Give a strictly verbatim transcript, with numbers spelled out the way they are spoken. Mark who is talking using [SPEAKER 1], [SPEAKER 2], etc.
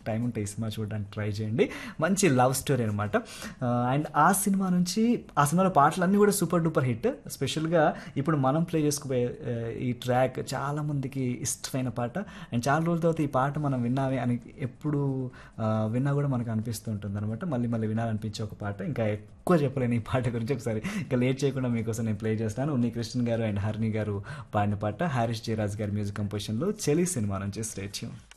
[SPEAKER 1] Time ఉంటే ఈ cinema చూడడానికి ట్రై చేయండి. మంచి లవ్ స్టోరీ అనమాట. అండ్ ఆ సినిమా నుంచి ఆ సినిమాలో పాటలన్నీ కూడా సూపర్ డూపర్ హిట్. స్పెషల్గా ఇప్పుడు మనం ప్లే చేసుకుపోయే ఆ, ఈ ట్రాక్ చాలా మందికి ఇష్టమైన పాట. అండ్ చాలా రోజుల తర్వాత ఈ పాట మనం విన్నామే అని ఎప్పుడు ఆ, విన్నా కూడా మనకు అనిపిస్తూ ఉంటుంది అనమాట. మళ్ళీ మళ్ళీ వినాలనిపించే ఒక పాట. ఇంకా ఎక్కువ చెప్పలేను ఈ పాట గురించి. ఒకసారి ఇంకా లేట్ చేయకుండా మీకోసం నేను ప్లే చేస్తాను. ఉన్ని కృష్ణన్ గారు అండ్ హరిణి గారు పాడిన పాట, హారిస్ జయరాజ్ గారి మ్యూజిక్ కంపోజిషన్లో చెలి సినిమా నుంచి స్టేట్ ట్యూన్.